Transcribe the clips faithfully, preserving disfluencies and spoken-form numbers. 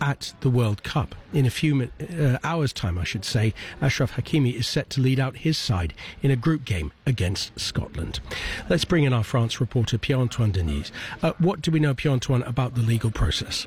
at the World Cup. In a few min- uh, hours' time, I should say, Achraf Hakimi is set to lead out his side in a group game against Scotland. Let's bring in our France reporter, Pierre-Antoine Denis. Uh, what do we know, Pierre-Antoine, about the legal process?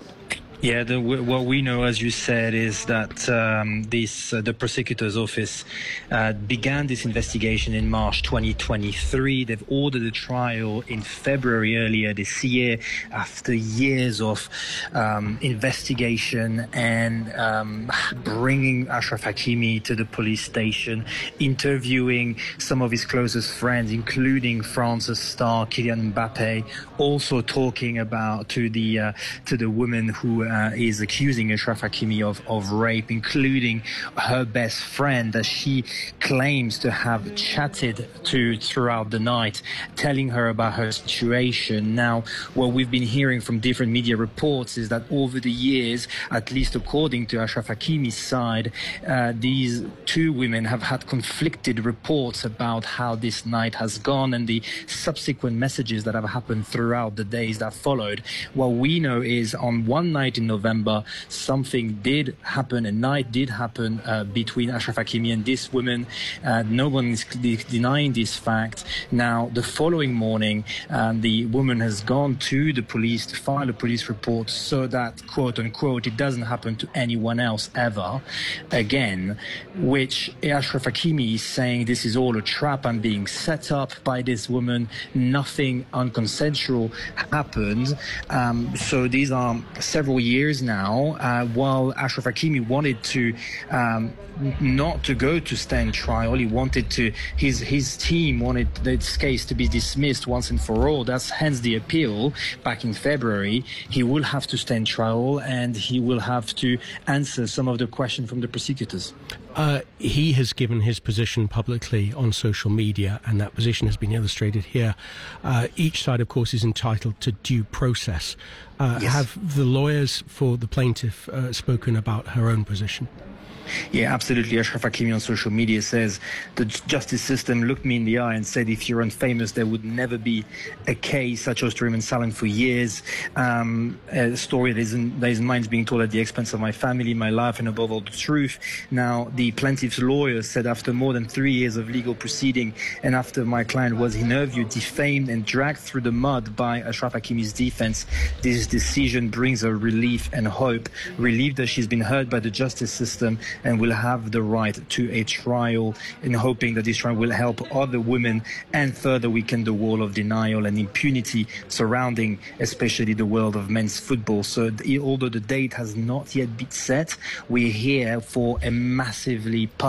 Yeah, the, what we know, as you said, is that um, this uh, the prosecutor's office uh, began this investigation in March twenty twenty-three. They've ordered a trial in February earlier this year after years of um, investigation and um, bringing Achraf Hakimi to the police station, interviewing some of his closest friends, including France's star Kylian Mbappe, also talking about to the uh, to the woman who Uh, is accusing Achraf Hakimi of, of rape, including her best friend that she claims to have chatted to throughout the night, telling her about her situation. Now, what we've been hearing from different media reports is that over the years, at least according to Achraf Hakimi's side, uh, these two women have had conflicted reports about how this night has gone and the subsequent messages that have happened throughout the days that followed. What we know is on one night in November, something did happen, a night did happen uh, between Achraf Hakimi and this woman. Uh, no one is de- denying this fact. Now, the following morning, uh, the woman has gone to the police to file a police report so that, quote unquote, it doesn't happen to anyone else ever again, which Achraf Hakimi is saying this is all a trap. I'm being set up by this woman. Nothing unconsensual happened. Um, so these are several years now, uh, while Achraf Hakimi wanted to um, not to go to stand trial. He wanted to, his his team wanted this case to be dismissed once and for all. That's hence the appeal back in February. He will have to stand trial and he will have to answer some of the questions from the prosecutors. Uh, he has given his position publicly on social media, and that position has been illustrated here. Uh, each side, of course, is entitled to due process. Uh, yes. Have the lawyers for the plaintiff uh, spoken about her own position? Yeah, absolutely. Achraf Hakimi on social media says the justice system looked me in the eye and said, if you're unfamous, there would never be a case. I chose to remain silent for years. Um, a story that is, in, that is mine is being told at the expense of my family, my life, and above all, the truth. Now, the plaintiff's lawyer said after more than three years of legal proceeding and after my client was interviewed, defamed, and dragged through the mud by Achraf Hakimi's defense, this decision brings her relief and hope. Relief that she's been heard by the justice system and will have the right to a trial, and hoping that this trial will help other women and further weaken the wall of denial and impunity surrounding especially the world of men's football. So although the date has not yet been set, we're here for a massively